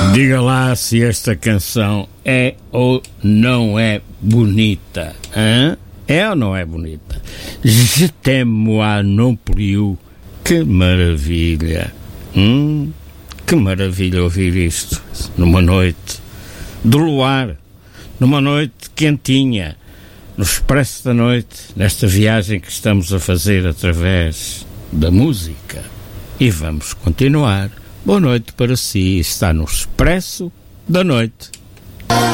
Diga lá se esta canção é ou não é bonita, hein? É ou não é bonita? Je t'aime moi non plus. Que maravilha! Que maravilha ouvir isto numa noite de luar, numa noite quentinha, no Expresso da Noite, nesta viagem que estamos a fazer através da música. E vamos continuar. Boa noite para si, está no Expresso da Noite.